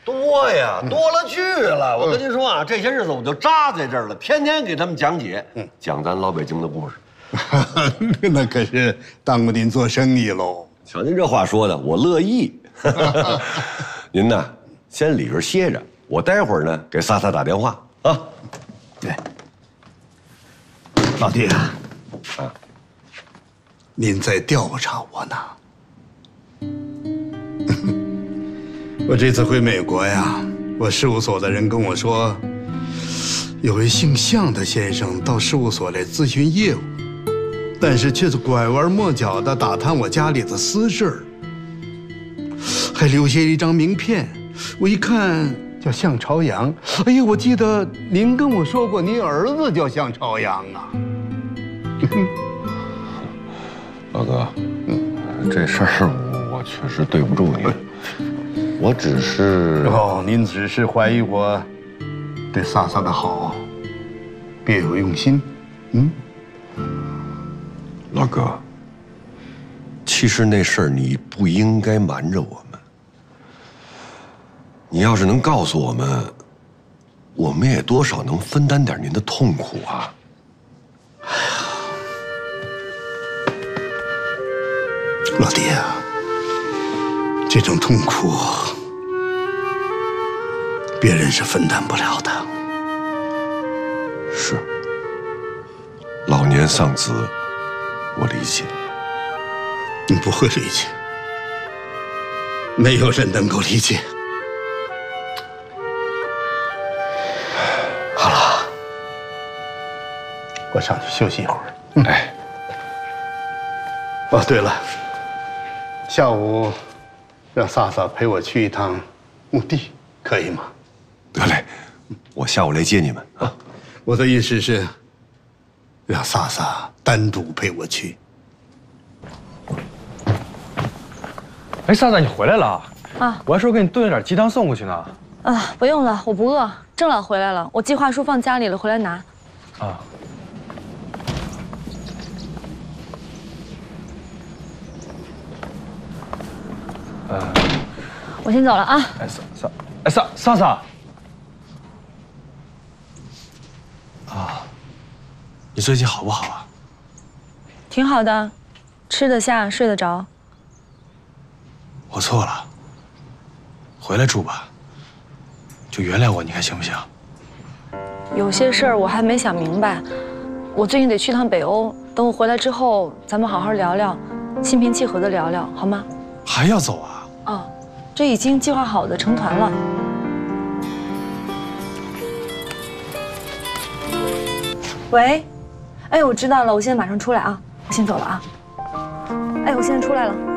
多呀，多了去了。我跟您说啊，这些日子我就扎在这儿了，天天给他们讲解，讲咱老北京的故事。 那可是耽误您做生意喽。 瞧您这话说的，我乐意。您呢，先里边歇着，我待会儿呢给萨萨打电话啊。 对，老弟啊，您在调查我呢。我这次回美国呀，我事务所的人跟我说，有位姓向的先生到事务所来咨询业务，但是却是拐弯抹角的打探我家里的私事，还留下一张名片。我一看叫向朝阳，哎呀，我记得您跟我说过，您儿子叫向朝阳啊。 老哥，这事儿我确实对不住你。我只是您只是怀疑我对萨萨的好别有用心， 老哥，其实那事儿你不应该瞒着我们。你要是能告诉我们，我们也多少能分担点您的痛苦啊。 老弟啊，这种痛苦别人是分担不了的。 是，老年丧子，我理解。 你不会理解，没有人能够理解。好了，我上去休息一会儿。 哎， 哦，对了，下午让萨萨陪我去一趟墓地，可以吗？ 得嘞，我下午来接你们啊。 我的意思是，让萨萨单独陪我去。 哎，萨萨，你回来了啊！ 我还说给你炖了点鸡汤送过去呢。 啊，不用了，我不饿。郑老回来了，我计划书放家里了，回来拿。 啊。 我先走了啊。 萨萨。啊，你最近好不好啊？ 挺好的，吃得下，睡得着。 我错了，回来住吧，就原谅我，你看行不行？ 有些事儿我还没想明白，我最近得去趟北欧，等我回来之后，咱们好好聊聊，心平气和的聊聊，好吗？ 还要走啊？ 哦，这已经计划好的，成团了。喂，哎，我知道了，我现在马上出来啊，我先走了啊。哎，我现在出来了。